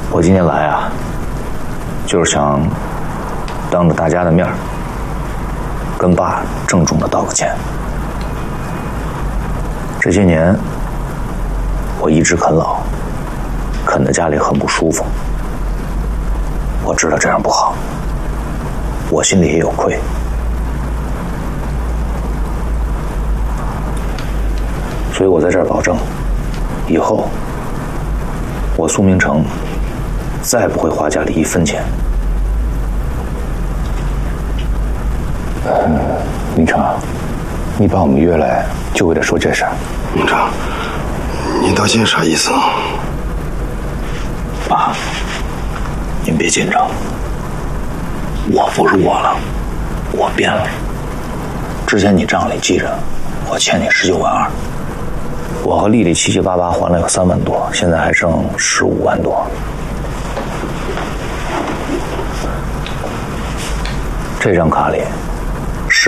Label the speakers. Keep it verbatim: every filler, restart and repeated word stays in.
Speaker 1: 我今天来啊，就是想当着大家的面跟爸郑重的道个歉。这些年，我一直啃老，啃得家里很不舒服。我知道这样不好，我心里也有愧。所以我在这儿保证，以后我苏明成再不会花家里一分钱。
Speaker 2: 呃，明成，你把我们约来就为了说这事儿？
Speaker 3: 明成，你道歉啥意思啊？
Speaker 1: 爸，您别紧张，我不是我了，我变了。之前你账里记着，我欠你十九万二，我和丽丽七七八八还了有三万多，现在还剩十五万多。这张卡里